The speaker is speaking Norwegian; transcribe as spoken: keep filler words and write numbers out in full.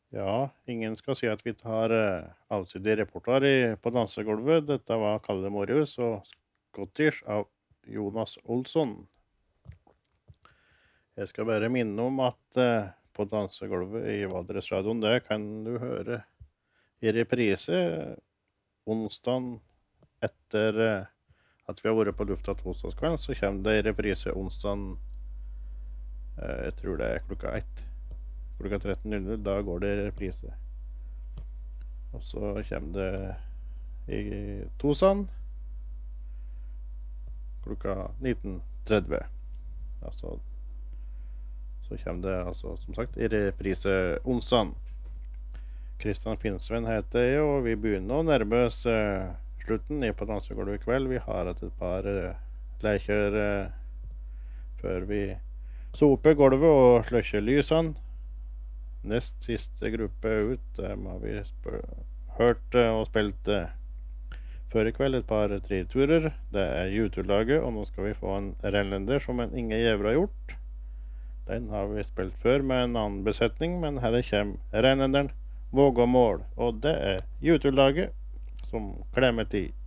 Ja, ingen skal si at vi tar eh, allsidig reportasje i- på dansegulvet. Dette var Kalle Morius og Scottish av Jonas Olsson. Jeg skal bare minne om at eh, på dansegulvet i Valdresradioen, det kan du høre i reprise onsdagen etter eh, at vi har vært på lufta torsdagskvelden, så kommer det i reprise onsdagen, eh, jeg tror det er klokka ett. Klokka tretten null null, da går det i reprise. Og så kommer det i Tosan klokka nitten tretti. Altså, så kommer det altså, som sagt, i reprise onsdagen. Kristian Finnsven heter jeg, og vi begynner å nærme oss eh, slutten i på dansegulvet i kveld. Vi har hatt et par eh, leker eh, før vi soper gulvet og sløkker lysene. Nest siste gruppe ut, dem har vi hørt eh, og spilt eh, før i kveld et par tre turer. Det er YouTube-laget, og nå skal vi få en renlender som en Inge Gjæver har gjort. Den har vi spilt før med en annen besetning, men her kommer renlenderen Vågå mål, og det er YouTube-laget som klemmer til.